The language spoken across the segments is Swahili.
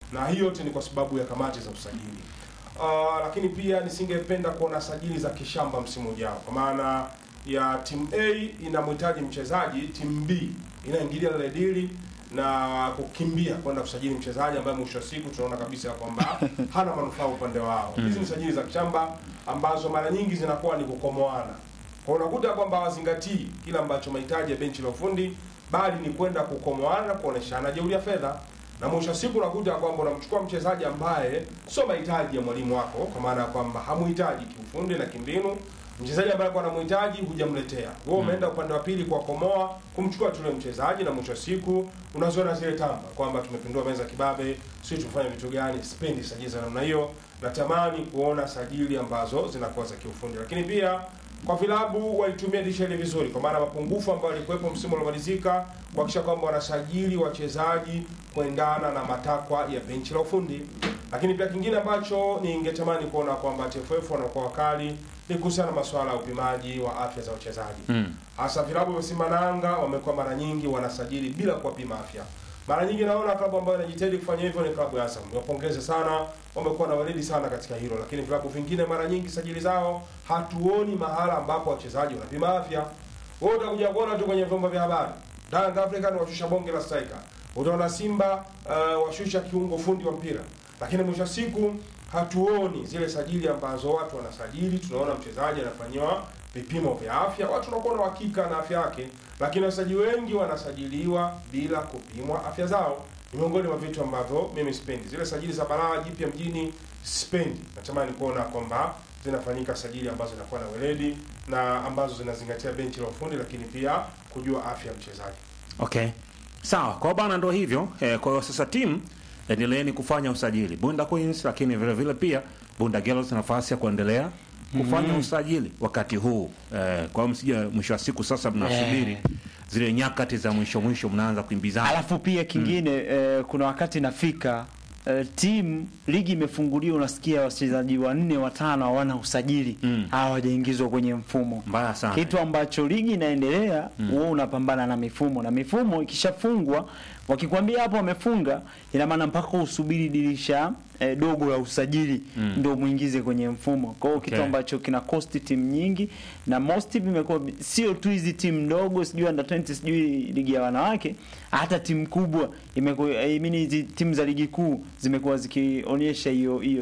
na hiyo yote ni kwa sababu ya kamati za usajili. Lakini pia nisingependa kuona sajili za kishamba msimu ujao, kwa maana ya timu A inamhitaji mchezaji, timu B inaingilia ile dili na kukimbia kwenda kusajili mchezaji ambaye mwisho wa siku tunaona kabisa kwamba hana manufaa upande wao. Hizi ni sajili za kishamba ambazo mara nyingi zinakuwa ni kukomoana. Kwa unakuta kwamba wazingatii kila ambacho mahitaji ya benchi la ufundi, bali ni kwenda kukomoana, kuoneshana jeuri ya fedha. Na mwisho wa siku unakuta kwamba unamchukua mchezaji ambaye sio mahitaji ya mwalimu wako, kwa maana kwamba hamuhitaji kiufundi na kimbinu. Mchezaji ambaye kwa anamhitaji hujamletea. Wewe umeenda upande wa pili kwa komoa kumchukua tule mchezaji, na mwisho wa siku unazoona zile tamba kwamba tumepindua meza kibabe, sisi tufanye vitu gani. Sipendi sajili za namna hiyo. Natamani kuona sajili ambazo zinakuwa za kiufundi. Lakini pia kwa vilabu walitumia dirisha ile vizuri, kwa maana mapungufu ambayo yalikuwepo msimu uliomalizika, kuhakikisha kwamba wanasajili wachezaji kuendana na matakwa ya benchi la ufundi. Lakini pia kingine ambacho ningetamani kuona kwamba TFF wanakuwa wakali ni kuhusiana na masuala ya upimaji wa afya za wachezaji. Hasa vilabu vya Simba na Yanga wamekuwa mara nyingi wanasajili bila kuwapima afya. Mara nyingi naona klabu ambayo inajitahidi kufanya hivyo ni klabu ya Azam. Niwapongeze sana, wamekuwa na weledi sana katika hilo. Lakini vilabu vingine mara nyingi sajili zao hatuoni mahala ambapo wachezaji wanapima afya. Wewe utakuja kuona tu kwenye vyombo vya habari, Yanga African washusha bonge la striker. Utaona Simba washusha kiungo fundi wa mpira. Lakini mwisho siku hatuoni zile sajili ambazo watu wanasajili. Tunaona mchezaji anafanywa vipimo vya afya, watu wanakuwa na uhakika na afya yake, lakini wachezaji wengi wanasajiliwa bila kupimwa afya zao. Ni miongoni mwa vitu ambavyo mimi sipendi. Zile sajili za balaa jipya mjini sipendi. Natamani kuona kwamba zinafanyika sajili ambazo zinakuwa na weledi na ambazo zinazingatia benchi la ufundi, lakini pia kujua afya ya mchezaji. Okay. Sawa, kwa bana ndio hivyo. Kwa hiyo sasa timu endeleeni kufanya usajili. Bunda Queens, lakini vile vile pia Bunda Girls nafasi ya kuendelea kufanya usajili wakati huu. Kwa msije mwisho wa siku sasa mnasubiri zile nyakati za mwisho mnaanza kuimbizana. Alafu pia kingine kuna wakati nafika timu ligi imefunguliwa, unasikia wachezaji 4 5 hawana usajili, hawajaingizwa kwenye mfumo. Mbaya sana. Kitu ambacho ligi inaendelea, wewe unapambana na mifumo, na mifumo ikishafungwa wakikwambia hapo wamefunga, ina maana mpaka usubiri dirisha dogo la usajili ndio muingize kwenye mfumo. Kwa hiyo kitu ambacho kina cost timu nyingi, na most imekuwa sio tu hizi timu ndogo, sijui under 20, sijui ligi ya wanawake, hata timu kubwa imekuwa hizi timu za ligi kuu zimekuwa zikionyesha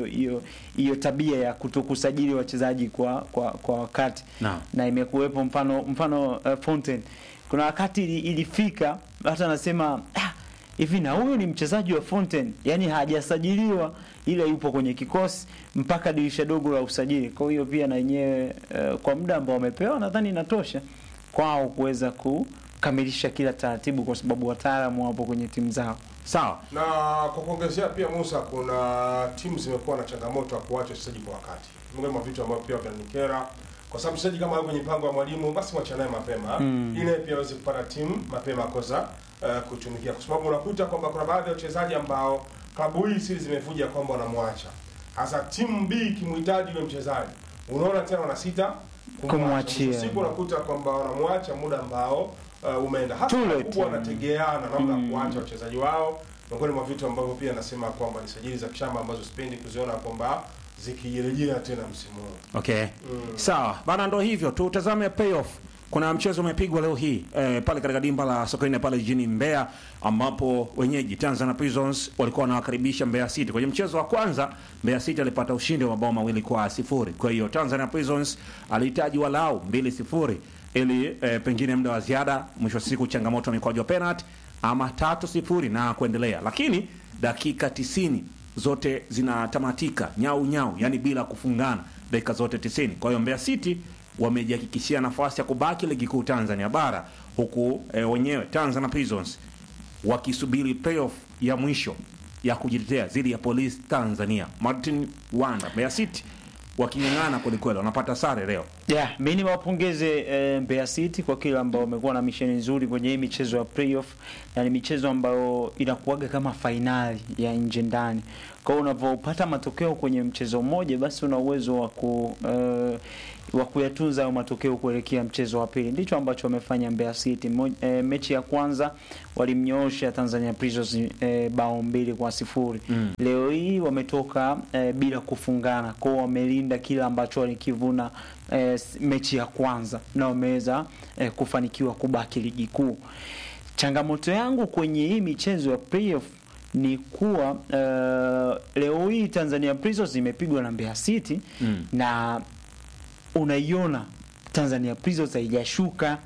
hiyo tabia ya kutokusajili wachezaji kwa wakati. Na imekuwepo mfano Fountain. Kuna wakati ilifika hata anasema hivi, na huyu ni mchezaji wa Fountain, yani hajasajiliwa ila yupo kwenye kikosi mpaka dirisha dogo la usajili. Kwa hiyo pia na yenyewe kwa muda ambao wamepewa nadhani inatosha kwao kuweza kukamilisha kila taratibu, kwa sababu wataalamu wapo kwenye timu zao. Sawa. Na kwa kuongezea pia Musa, kuna timu zimekuwa na changamoto ya kuacha wachezaji kwa wakati. Miongoni mwa vitu ambavyo pia vinanikera, kwa sababu mchezaji kama yuko kwenye mpango wa mwalimu, basi mwachane naye mapema ili pia aweze kupata timu mapema kosa kutumikia, kwa sababu unakuta kwamba kuna baadhi ya wachezaji ambao klabu hii siri zimevuja kwamba wanamwacha. Hasa timu B kimhitaji yule mchezaji, unaona tena wanasita kumwachia. Siku unakuta kwamba wanamwacha muda ambao umeenda. Hasa kubwa wanategeana namna ya kuacha wachezaji wao. Miongoni mwa vitu ambavyo pia nasema kwamba ni sajili za kishamba ambazo sipendi kuziona kwamba zikirejea tena msimu huu. Okay. Sawa. Bana ndio hivyo. Tutazame payoff. Kuna mchezo umepigwa leo hii pale katika dimba la Sokoine pale jijini Mbeya, ambapo wenyeji Tanzania Prisons walikuwa wanawakaribisha Mbeya City. Kwenye mchezo wa kwanza Mbeya City alipata ushindi wa mabao 2-0. Kwa hiyo Tanzania Prisons alihitaji walau 2-0 ili pengine muda wa ziada, mwisho wa siku changamoto mikwaju wa penalty, ama 3-0 na kuendelea. Lakini dakika 90 zote zinatamatika nyau, yani bila kufungana dakika zote 90. Kwa hiyo Mbeya City wamejihakikishia nafasi ya kubaki ligi kuu Tanzania bara, huku wenyewe Tanzania Prisons wakisubiri playoff ya mwisho ya kujitetea dhidi ya Police Tanzania. Martin Wanda, Mbeya City waking'ang'ana kweli kweli, wanapata sare leo. Yeah, mimi niwapongeze Mbeya City kwa kile ambao wamekuwa na misheni nzuri kwenye hii michezo ya playoff, na ni michezo ambayo inakuaga kama finali ya nje ndani. Kwa hiyo unapopata matokeo kwenye mchezo mmoja, basi una uwezo wa kuyatunza hayo matokeo kuelekea mchezo wa pili. Ndicho ambacho wamefanya Mbeya City. Mechi ya kwanza walimnyoosha Tanzania Prisons bao 2-0. Leo hii wametoka bila kufungana. Kwa hiyo wamelinda kila ambacho walikivuna mechi ya kwanza na wameweza kufanikiwa kubaki ligi kuu. Changamoto yangu kwenye hii michezo ya playoff ni kuwa leo hii Tanzania Prisons imepigwa na Mbeya City na unaiona Tanzania Prisons haijashuka.